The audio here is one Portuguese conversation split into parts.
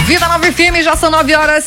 Vida Nova FM, já são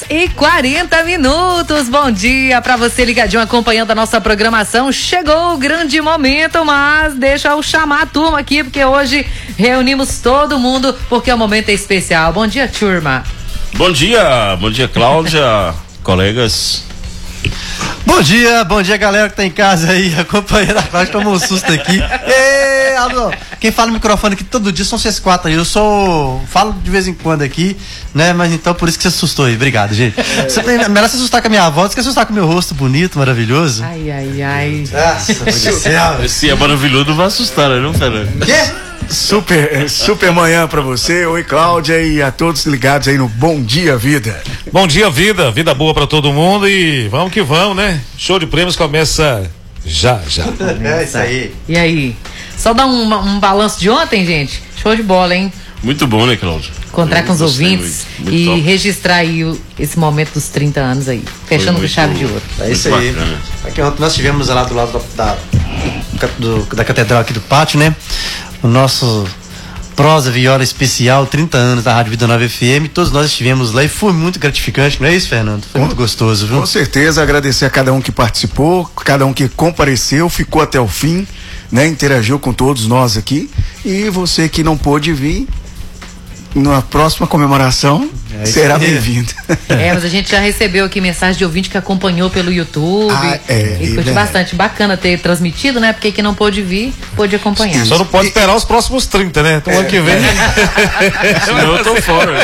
9h40. Bom dia pra você ligadinho acompanhando a nossa programação. Chegou o grande momento, mas deixa eu chamar a turma aqui, porque hoje reunimos todo mundo, porque o momento é especial. Bom dia, turma. Bom dia, Cláudia, colegas. Bom dia galera que tá em casa aí acompanhando a Cláudia, tomou um susto aqui. Alô, quem fala no microfone aqui todo dia são vocês quatro aí, falo de vez em quando aqui, né, mas então por isso que você assustou aí, obrigado, gente. Melhor se assustar com a minha voz do que assustar com o meu rosto bonito, maravilhoso. Ai. Nossa, Esse é maravilhoso, não vai assustar, né, não, Fernando? Quê? Super manhã pra você. Oi, Cláudia, e a todos ligados aí no Bom Dia Vida. Bom dia, vida boa pra todo mundo e vamos que vamos, né? Show de prêmios começa já. É isso aí. E aí? Só dar um balanço de ontem, gente. Show de bola, hein? Muito bom, né, Cláudia? Encontrar com os ouvintes muito e top. registrar aí esse momento dos 30 anos aí. Fechando com chave de ouro. É isso aí. Bacana. Aqui ontem nós tivemos lá do lado da catedral aqui do pátio, né? O nosso prosa viola especial, 30 anos da Rádio Vida Nova FM, todos nós estivemos lá e foi muito gratificante, não é isso, Fernando? Foi muito gostoso, viu? Com certeza, agradecer a cada um que participou, cada um que compareceu, ficou até o fim, né? Interagiu com todos nós aqui, e você que não pôde vir, na próxima comemoração, será bem-vindo. Mas a gente já recebeu aqui mensagem de ouvinte que acompanhou pelo YouTube e curtiu bastante. Bacana ter transmitido, né? Porque quem não pôde vir, pôde acompanhar. Só não pode esperar os próximos 30, né? Então ano que vem. Senão eu tô fora.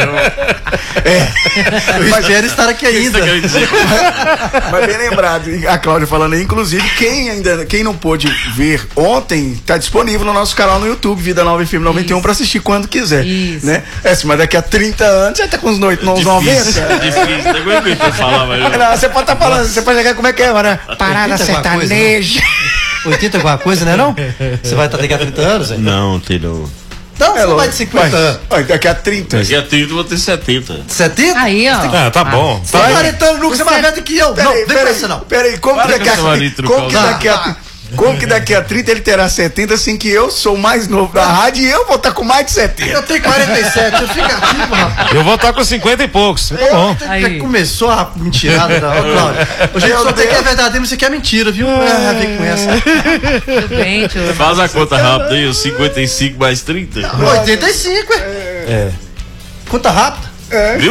Eu espero estar aqui ainda. Mas bem lembrado, a Cláudia falando aí, inclusive, quem não pôde ver ontem, tá disponível no nosso canal no YouTube, Vida Nova FM 91, pra assistir quando quiser. Isso. Né? Mas daqui a 30 anos, já tá com uns 90. Difícil, não aguento pra falar, mas... Não, você pode estar falando, você pode chegar como é que é, mano? Parada 80 alguma coisa, sertaneja. 80 alguma coisa, né não? Você vai estar daqui a 30 anos, hein? Não, tem não. Não, você vai de 50 anos. Daqui a 30. Daqui a 30 eu vou ter 70. 70? Aí, ó. Ah, tá bom. Você vai 40 anos, Lucas, você é mais velho que eu. Não, vem pra isso não. Peraí, como que daqui a 30 ele terá 70, assim que eu sou o mais novo da rádio e eu vou estar com mais de 70? Eu tenho 47, eu fico ativo, rapaz. Eu vou estar com 50 e poucos. Tá bom. Aí. Já começou a mentirada da Cláudia. A gente só tem que é verdadeiro, mas isso aqui é mentira, viu? Vem com essa. Tudo bem, tio. Faz a conta rápida aí, os 55 mais 30. 85, Conta rápida. Viu?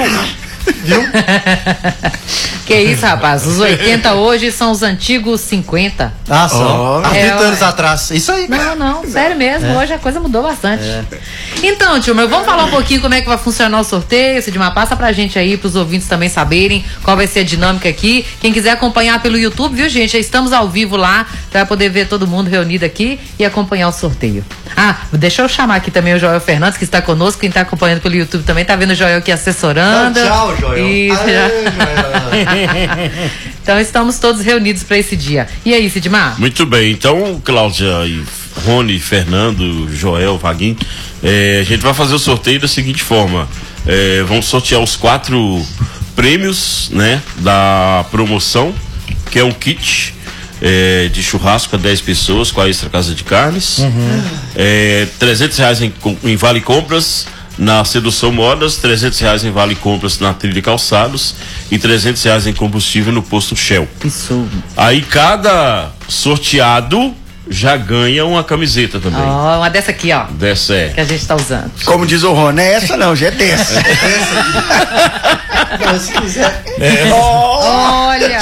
Que isso, rapaz? Os 80 hoje são os antigos 50. Ah, só. Há 30 anos atrás. Isso aí. Não, sério mesmo. Hoje a coisa mudou bastante. Então, tio, vamos falar um pouquinho como é que vai funcionar o sorteio. Sidmar, passa pra gente aí, pros ouvintes também saberem qual vai ser a dinâmica aqui. Quem quiser acompanhar pelo YouTube, viu, gente? Já estamos ao vivo lá pra poder ver todo mundo reunido aqui e acompanhar o sorteio. Deixa eu chamar aqui também o Joel Fernandes, que está conosco. Quem tá acompanhando pelo YouTube também tá vendo o Joel aqui assessorando. Tchau, Joel. Isso, Joel. Então estamos todos reunidos para esse dia. E aí, Sidmar? Muito bem, então, Cláudia e Rony, Fernando, Joel, Vaguinho, a gente vai fazer o sorteio da seguinte forma: vamos sortear os 4 prêmios, né, da promoção, que é um kit de churrasco para 10 pessoas com a Extra Casa de Carnes, R$300 em vale compras na Sedução Modas, R$300 em vale compras na Trilha Calçados e R$300 em combustível no posto Shell. Isso. Aí cada sorteado já ganha uma camiseta também. Uma dessa aqui, ó. Dessa Que a gente tá usando. Como diz o Rony, não é essa não, já é dessa. Se quiser. Olha.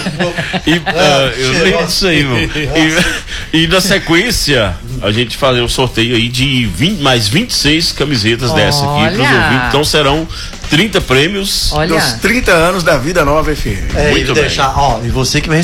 Eu lembro disso aí, meu. E na sequência, a gente fazer um sorteio aí de mais 26 camisetas dessa aqui pros ouvintes. Então serão 30 prêmios. Olha. Dos 30 anos da Vida Nova FM. Muito bem. E você que vai